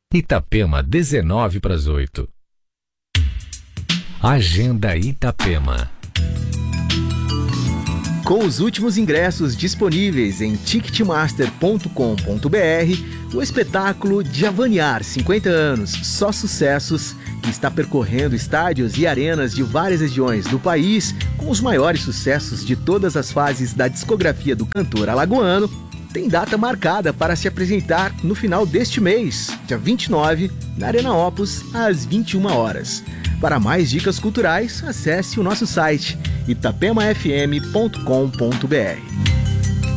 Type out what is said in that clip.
Itapema, 7:50. Agenda Itapema. Com os últimos ingressos disponíveis em ticketmaster.com.br, o espetáculo Djavaniar 50 anos, só sucessos, que está percorrendo estádios e arenas de várias regiões do país, com os maiores sucessos de todas as fases da discografia do cantor alagoano, tem data marcada para se apresentar no final deste mês, dia 29, na Arena Opus, às 21 horas. Para mais dicas culturais, acesse o nosso site itapemafm.com.br.